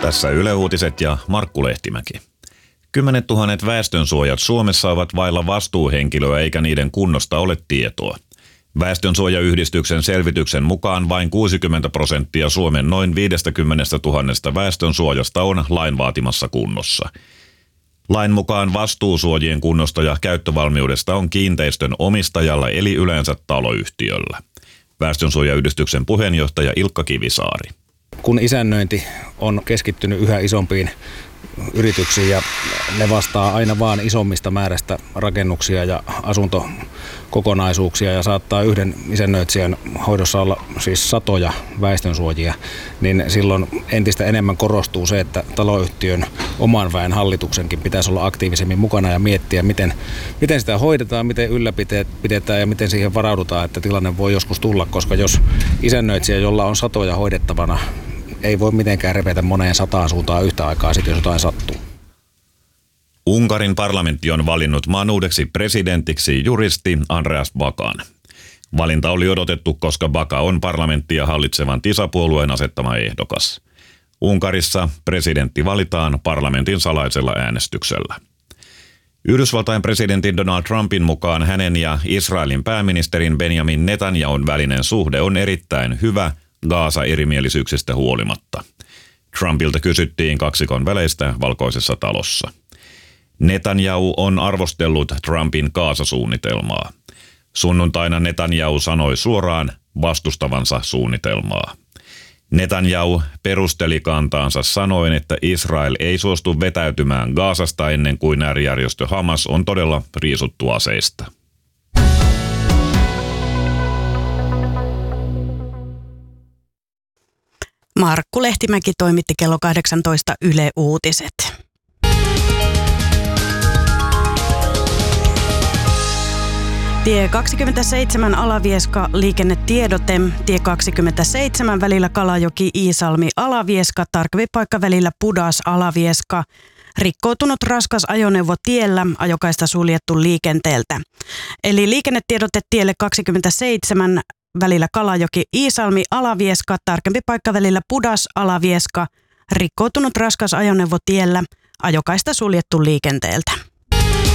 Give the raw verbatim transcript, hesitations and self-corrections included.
Tässä Yle Uutiset ja Markku Lehtimäki. Kymmenet tuhannet väestönsuojat Suomessa ovat vailla vastuuhenkilöä eikä niiden kunnosta ole tietoa. Väestönsuojayhdistyksen selvityksen mukaan vain kuusikymmentä prosenttia Suomen noin viisikymmentätuhatta väestönsuojasta on lain vaatimassa kunnossa. Lain mukaan vastuusuojien kunnosta ja käyttövalmiudesta on kiinteistön omistajalla eli yleensä taloyhtiöllä. Väestönsuojayhdistyksen puheenjohtaja Ilkka Kivisaari. Kun isännöinti on keskittynyt yhä isompiin yrityksiin ja ne vastaa aina vaan isommista määrästä rakennuksia ja asuntokokonaisuuksia ja saattaa yhden isännöitsijän hoidossa olla siis satoja väestönsuojia, niin silloin entistä enemmän korostuu se, että taloyhtiön oman väen hallituksenkin pitäisi olla aktiivisemmin mukana ja miettiä, miten, miten sitä hoidetaan, miten ylläpidetään ja miten siihen varaudutaan, että tilanne voi joskus tulla, koska jos isännöitsijä, jolla on satoja hoidettavana, ei voi mitenkään repetä moneen sataan suuntaan yhtä aikaa, sit jos jotain sattuu. Unkarin parlamentti on valinnut maan uudeksi presidentiksi juristi Andreas Bakan. Valinta oli odotettu, koska Baka on parlamenttia hallitsevan TISA-puolueen asettama ehdokas. Unkarissa presidentti valitaan parlamentin salaisella äänestyksellä. Yhdysvaltain presidentin Donald Trumpin mukaan hänen ja Israelin pääministerin Benjamin Netanyahun välinen suhde on erittäin hyvä Gaasa-erimielisyyksistä huolimatta. Trumpilta kysyttiin kaksikon väleistä Valkoisessa talossa. Netanyahu on arvostellut Trumpin Gaasa-suunnitelmaa. Sunnuntaina Netanyahu sanoi suoraan vastustavansa suunnitelmaa. Netanyahu perusteli kantaansa sanoen, että Israel ei suostu vetäytymään Gaasasta ennen kuin äärijärjestö Hamas on todella riisuttu aseista. Markku Lehtimäki toimitti kello kahdeksantoista Yle Uutiset. Tie kaksikymmentäseitsemän Alavieska liikennetiedote. Tie kaksikymmentäseitsemän välillä Kalajoki-Iisalmi Alavieska, tarkempi paikka välillä Pudas-Alavieska. Rikkoutunut raskas ajoneuvo tiellä, ajokaista suljettu liikenteeltä. Eli liikennetiedote tielle kaksikymmentäseitsemän välillä Kalajoki-Iisalmi Alavieska, tarkempi paikka välillä Pudas-Alavieska. Rikkoutunut raskas ajoneuvo tiellä, ajokaista suljettu liikenteeltä.